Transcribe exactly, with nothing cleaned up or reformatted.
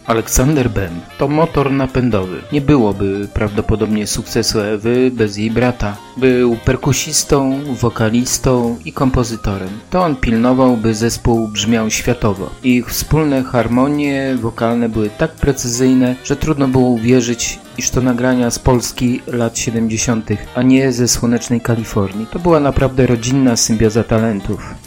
Aleksander Ben to motor napędowy. Nie byłoby prawdopodobnie sukcesu Ewy bez jej brata. Był perkusistą, wokalistą i kompozytorem. To on pilnował, by zespół brzmiał światowo. Ich wspólne harmonie wokalne były tak precyzyjne, że trudno było uwierzyć, iż to nagrania z Polski lat siedemdziesiątych, a nie ze słonecznej Kalifornii. To była naprawdę rodzinna symbioza talentów.